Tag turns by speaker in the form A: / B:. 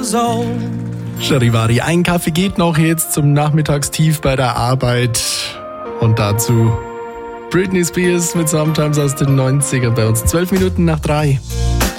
A: years old.
B: Charivari, ein Kaffee geht noch jetzt zum Nachmittagstief bei der Arbeit. Und dazu Britney Spears mit Sometimes aus den 90ern bei uns. 12 Minuten nach 3.